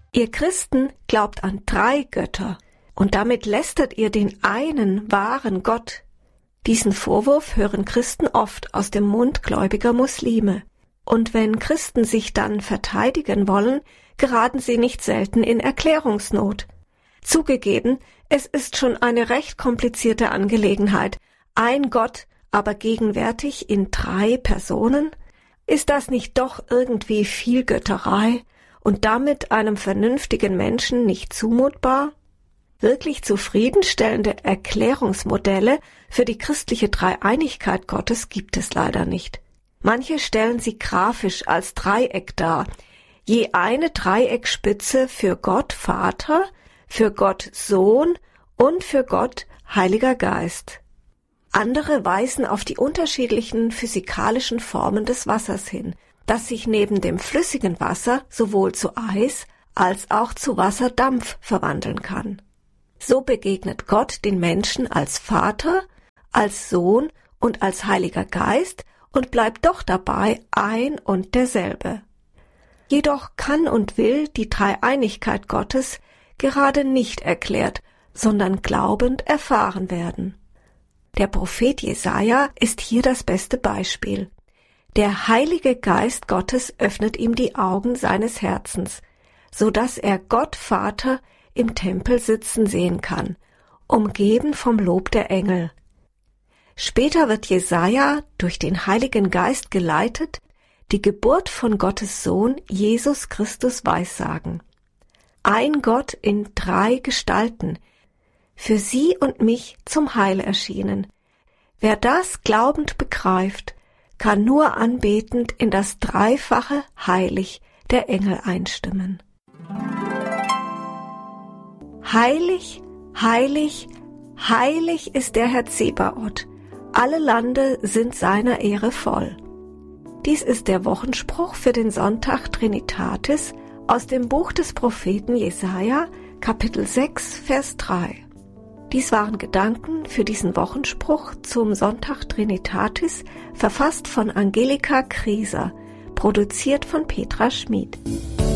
Ihr Christen glaubt an 3 Götter und damit lästert ihr den einen wahren Gott. Diesen Vorwurf hören Christen oft aus dem Mund gläubiger Muslime. Und wenn Christen sich dann verteidigen wollen, geraten sie nicht selten in Erklärungsnot. Zugegeben, es ist schon eine recht komplizierte Angelegenheit. Ein Gott, aber gegenwärtig in 3 Personen? Ist das nicht doch irgendwie viel Götterei und damit einem vernünftigen Menschen nicht zumutbar? Wirklich zufriedenstellende Erklärungsmodelle für die christliche Dreieinigkeit Gottes gibt es leider nicht. Manche stellen sie grafisch als Dreieck dar, je eine Dreieckspitze für Gott Vater, für Gott Sohn und für Gott Heiliger Geist. Andere weisen auf die unterschiedlichen physikalischen Formen des Wassers hin, das sich neben dem flüssigen Wasser sowohl zu Eis als auch zu Wasserdampf verwandeln kann. So begegnet Gott den Menschen als Vater, als Sohn und als Heiliger Geist und bleibt doch dabei ein und derselbe. Jedoch kann und will die Dreieinigkeit Gottes gerade nicht erklärt, sondern glaubend erfahren werden. Der Prophet Jesaja ist hier das beste Beispiel. Der Heilige Geist Gottes öffnet ihm die Augen seines Herzens, so dass er Gott Vater im Tempel sitzen sehen kann, umgeben vom Lob der Engel. Später wird Jesaja durch den Heiligen Geist geleitet, die Geburt von Gottes Sohn Jesus Christus weissagen. Ein Gott in 3 Gestalten, für sie und mich zum Heil erschienen. Wer das glaubend begreift, kann nur anbetend in das dreifache Heilig der Engel einstimmen. Heilig, heilig, heilig ist der Herr Zebaoth. Alle Lande sind seiner Ehre voll. Dies ist der Wochenspruch für den Sonntag Trinitatis aus dem Buch des Propheten Jesaja, Kapitel 6, Vers 3. Dies waren Gedanken für diesen Wochenspruch zum Sonntag Trinitatis, verfasst von Angelika Krieser, produziert von Petra Schmid.